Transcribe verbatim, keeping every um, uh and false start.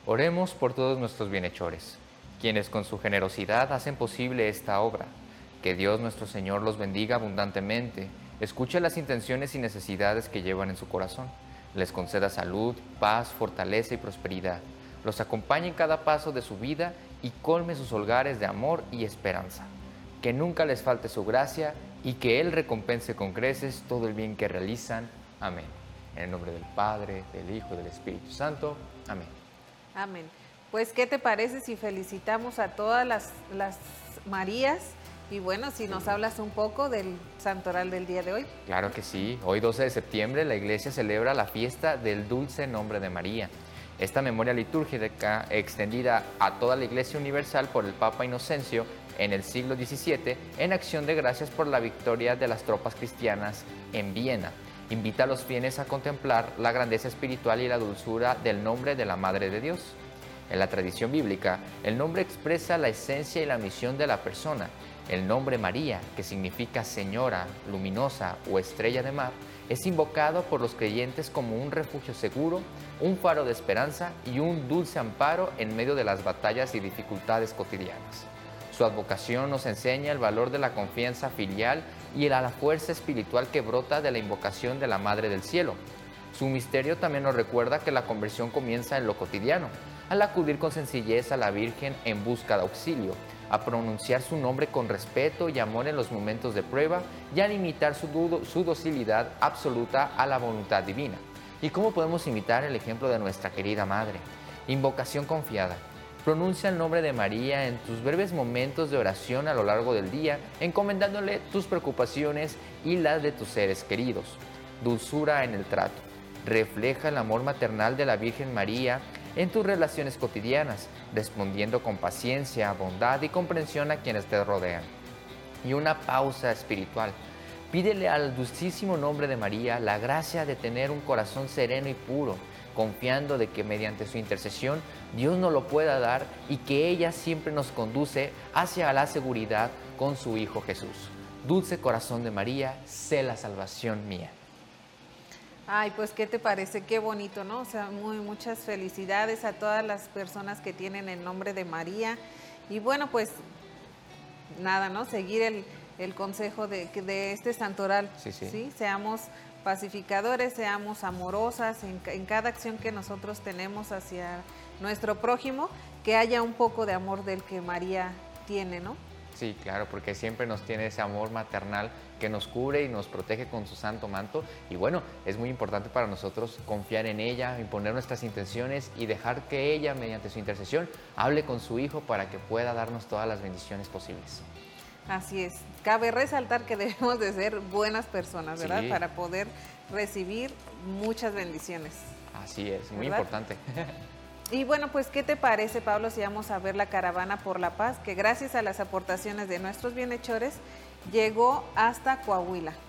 Oremos por todos nuestros bienhechores, quienes con su generosidad hacen posible esta obra. Que Dios nuestro Señor los bendiga abundantemente, escuche las intenciones y necesidades que llevan en su corazón, les conceda salud, paz, fortaleza y prosperidad, los acompañe en cada paso de su vida y colme sus hogares de amor y esperanza. Que nunca les falte su gracia y que Él recompense con creces todo el bien que realizan. Amén. En el nombre del Padre, del Hijo y del Espíritu Santo. Amén. Amén. Pues, ¿qué te parece si felicitamos a todas las, las Marías? Y bueno, si nos hablas un poco del santoral del día de hoy. Claro que sí. Hoy doce de septiembre la Iglesia celebra la fiesta del dulce nombre de María. Esta memoria litúrgica extendida a toda la Iglesia Universal por el Papa Inocencio en el siglo diecisiete en acción de gracias por la victoria de las tropas cristianas en Viena. Invita a los fieles a contemplar la grandeza espiritual y la dulzura del nombre de la Madre de Dios. En la tradición bíblica, el nombre expresa la esencia y la misión de la persona. El nombre María, que significa señora, luminosa o estrella de mar, es invocado por los creyentes como un refugio seguro, un faro de esperanza y un dulce amparo en medio de las batallas y dificultades cotidianas. Su advocación nos enseña el valor de la confianza filial y la fuerza espiritual que brota de la invocación de la Madre del Cielo. Su misterio también nos recuerda que la conversión comienza en lo cotidiano, al acudir con sencillez a la Virgen en busca de auxilio, a pronunciar su nombre con respeto y amor en los momentos de prueba y a limitar su, do su docilidad absoluta a la voluntad divina. ¿Y cómo podemos imitar el ejemplo de nuestra querida Madre? Invocación confiada. Pronuncia el nombre de María en tus breves momentos de oración a lo largo del día, encomendándole tus preocupaciones y las de tus seres queridos. Dulzura en el trato. Refleja el amor maternal de la Virgen María en tus relaciones cotidianas, respondiendo con paciencia, bondad y comprensión a quienes te rodean. Y una pausa espiritual. Pídele al dulcísimo nombre de María la gracia de tener un corazón sereno y puro, confiando de que mediante su intercesión Dios nos lo pueda dar y que ella siempre nos conduce hacia la seguridad con su Hijo Jesús. Dulce corazón de María, sé la salvación mía. Ay, pues, ¿qué te parece? Qué bonito, ¿no? O sea, muy, muchas felicidades a todas las personas que tienen el nombre de María. Y bueno, pues, nada, ¿no? Seguir el, el consejo de, de este santoral. Sí, sí. ¿Sí? Seamos pacificadores, seamos amorosas en, en cada acción que nosotros tenemos hacia nuestro prójimo, que haya un poco de amor del que María tiene, ¿no? Sí, claro, porque siempre nos tiene ese amor maternal que nos cubre y nos protege con su santo manto. Y bueno, es muy importante para nosotros confiar en ella, imponer nuestras intenciones y dejar que ella, mediante su intercesión, hable con su Hijo para que pueda darnos todas las bendiciones posibles. Así es. Cabe resaltar que debemos de ser buenas personas, ¿verdad? Sí. Para poder recibir muchas bendiciones. Así es, muy ¿verdad? importante. Y bueno, pues, ¿qué te parece, Pablo, si vamos a ver la Caravana por la Paz, que gracias a las aportaciones de nuestros bienhechores llegó hasta Coahuila?